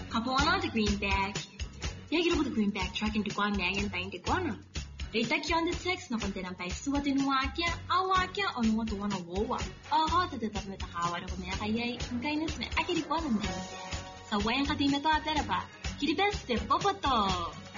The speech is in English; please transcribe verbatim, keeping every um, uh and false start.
Kapona the greenback. Yagiro the greenback tracking to go nang and bang the guano. They take you on the text, no content by Suatin Wakia, Awakia, on what one of Woa. Oh, hot at the top of the Howard of Meraye, and kindness me, I get it on them. So when Katimata Teraba, he the best, the Popoto.